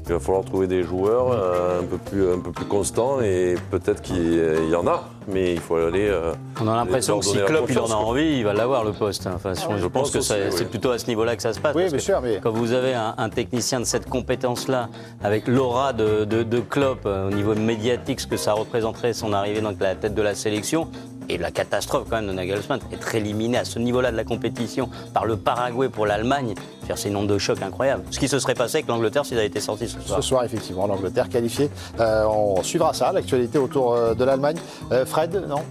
Il va falloir trouver des joueurs un peu plus constants et peut-être qu'il y en a, mais il faut aller. On a l'impression que si Klopp il en a envie, il va l'avoir le poste. Enfin, je pense que c'est plutôt à ce niveau-là que ça se passe. Oui, bien sûr. Mais quand vous avez un technicien de cette compétence-là, avec l'aura de Klopp au niveau médiatique, ce que ça représenterait son arrivée dans la tête de la sélection. Et la catastrophe quand même de Nagelsmann, être éliminé à ce niveau-là de la compétition par le Paraguay pour l'Allemagne, c'est une onde de choc incroyable. Ce qui se serait passé avec l'Angleterre s'ils avaient été sortis ce soir. Ce soir, effectivement, l'Angleterre qualifiée. On suivra ça, l'actualité autour de l'Allemagne. Fred, non?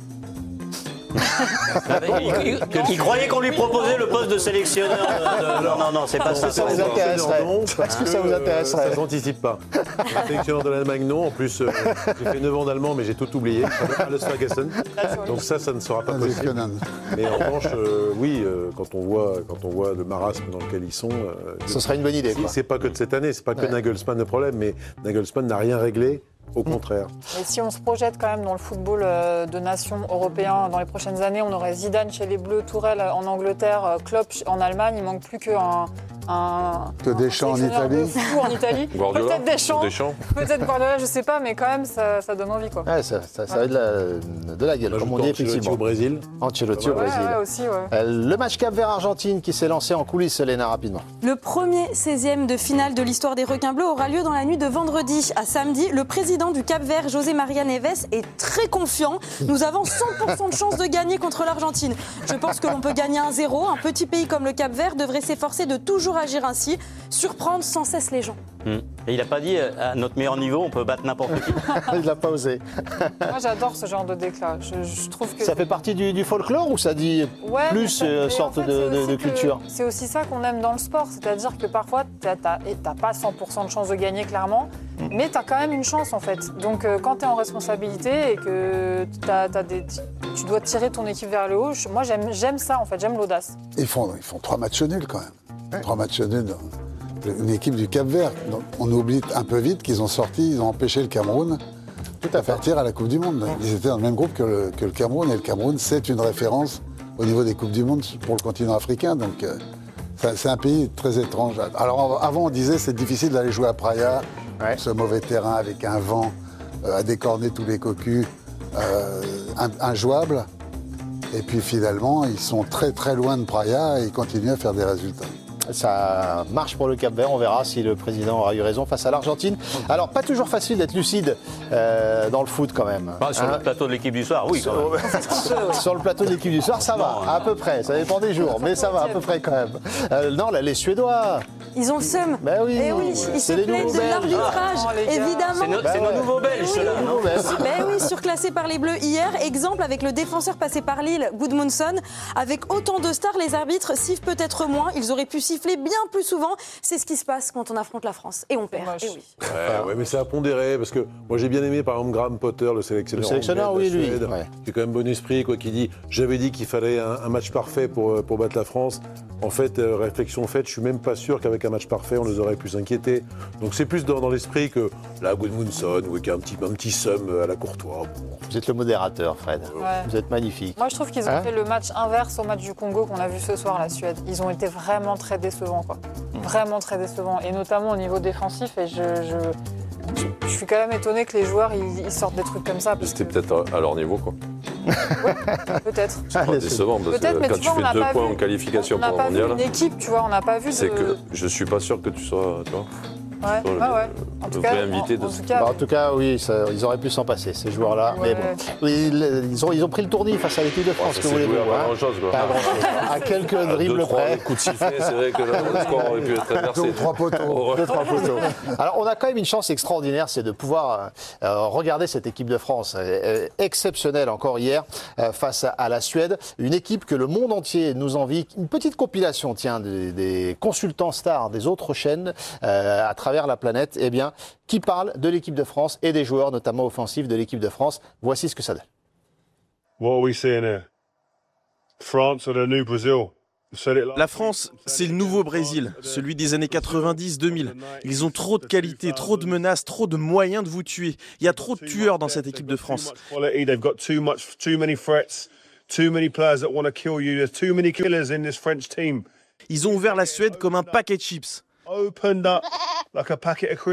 Il croyait qu'on lui proposait le poste de sélectionneur. Non, c'est pas ça. Ça vous intéresserait? Est-ce que ça vous intéresserait? Ça ne s'anticipe pas. Sélectionneur de l'Allemagne, non. En plus, j'ai fait 9 ans d'allemand, mais j'ai tout oublié. Le Ferguson. Donc ça ne sera pas possible. Mais en revanche, oui, quand on voit le marasme dans lequel ils sont... Ce serait une bonne idée. C'est pas que de cette année, c'est pas que Nagelsmann le problème, mais Nagelsmann n'a rien réglé. Au contraire. Et si on se projette quand même dans le football de nations européen dans les prochaines années, on aurait Zidane chez les Bleus, Tourelle en Angleterre, Klopp en Allemagne. Il manque plus que Deschamps en Italie. En Italie. Peut-être Deschamps. Peut-être Guardiola, je sais pas, mais quand même ça donne envie quoi. Ouais, ça va de la gueule, comme on dit effectivement. Ancelotti au Brésil. Ancelotti au Brésil. Ouais, aussi, ouais. Le match Cap-Vert-Argentine qui s'est lancé en coulisses, Léna, rapidement. Le premier 16e de finale de l'histoire des requins bleus aura lieu dans la nuit de vendredi à samedi. Le président du Cap-Vert, José María Neves, est très confiant. Nous avons 100% de chance de gagner contre l'Argentine. Je pense que l'on peut gagner 1-0. Un petit pays comme le Cap-Vert devrait s'efforcer de toujours agir ainsi, surprendre sans cesse les gens. Et il n'a pas dit à notre meilleur niveau, on peut battre n'importe qui. Il n'a pas osé. Moi j'adore ce genre de déclat. Je trouve que ça fait partie du folklore ou ça dit plus sorte de culture? C'est aussi ça qu'on aime dans le sport, c'est-à-dire que parfois t'as pas 100% de chance de gagner clairement, mais t'as quand même une chance en fait. Donc quand t'es en responsabilité et que tu dois tirer ton équipe vers le haut, moi j'aime ça en fait, j'aime l'audace. Ils font 3 matchs nuls quand même. 3 matchs nuls. Une équipe du Cap-Vert. On oublie un peu vite qu'ils ont empêché le Cameroun de partir à la Coupe du Monde. Ils étaient dans le même groupe que le Cameroun, et le Cameroun, c'est une référence au niveau des Coupes du Monde pour le continent africain. Donc c'est un pays très étrange. Alors avant, on disait c'est difficile d'aller jouer à Praia, ce mauvais terrain avec un vent à décorner tous les cocus, injouable. Et puis finalement, ils sont très très loin de Praia et ils continuent à faire des résultats. Ça marche pour le Cap-Vert, on verra si le président aura eu raison face à l'Argentine. Alors, pas toujours facile d'être lucide dans le foot quand même. Sur le plateau de l'équipe du soir, oui. Quand même. Sur le plateau de l'équipe du soir, ça va, à peu près. Ça dépend des jours, mais ça va à peu près quand même. Non, là, les Suédois. Ils ont le seum. Ben oui, et oui, ils se plaignent de l'arbitrage, évidemment. C'est nos nouveaux Belges, ceux-là, non? Ben oui, surclassés par les Bleus hier. Exemple avec le défenseur passé par Lille, Gudmundsson. Avec autant de stars, les arbitres sifflent peut-être moins. Ils auraient pu siffler bien plus souvent. C'est ce qui se passe quand on affronte la France. Et on perd. Et oui. Ouais, mais c'est à pondérer, parce que moi j'ai bien aimé par exemple Graham Potter, le sélectionneur. Le sélectionneur, oui, lui. Qui est quand même bon esprit, quoi, qui dit j'avais dit qu'il fallait un match parfait pour battre la France. En fait, réflexion faite, je suis même pas sûr qu'avec un match parfait, on les aurait pu s'inquiéter. Donc c'est plus dans l'esprit que la Gudmundsson, ou qu'un petit somme à la Courtois. Vous êtes le modérateur, Fred. Vous êtes magnifique. Moi, je trouve qu'ils ont fait le match inverse au match du Congo qu'on a vu ce soir, la Suède. Ils ont été vraiment très décevants, quoi. Vraiment très décevants. Et notamment au niveau défensif. Et je suis quand même étonnée que les joueurs ils sortent des trucs comme ça. C'était peut-être à leur niveau, quoi. Ouais, peut-être. C'est pas décevant, parce que quand tu fais 2 points en qualification pour le mondial. On n'a pas vu une équipe, tu vois, on n'a pas vu c'est que je suis pas sûr que tu sois, toi. Ouais. En tout cas, oui, ils auraient pu s'en passer, ces joueurs-là. Ouais. Mais bon, ils ont pris le tournis face à l'équipe de France. Que vous voulez pas grand-chose, quoi. Pas grand-chose. À quelques dribbles près. Coups de sifflet, c'est vrai que le score aurait pu être inversé. 2-3 poteaux. 2-3 poteaux. Alors, on a quand même une chance extraordinaire, c'est de pouvoir regarder cette équipe de France. Exceptionnelle encore hier face à la Suède. Une équipe que le monde entier nous envie. Une petite compilation, tiens, des consultants stars des autres chaînes à travers la planète, qui parle de l'équipe de France et des joueurs, notamment offensifs de l'équipe de France. Voici ce que ça donne. What are we seeing here? France or the new Brazil? La France, c'est le nouveau Brésil, celui des années 90-2000. Ils ont trop de qualité, trop de menaces, trop de moyens de vous tuer. Il y a trop de tueurs dans cette équipe de France. Ils ont ouvert la Suède comme un paquet de chips. Opened up like a packet of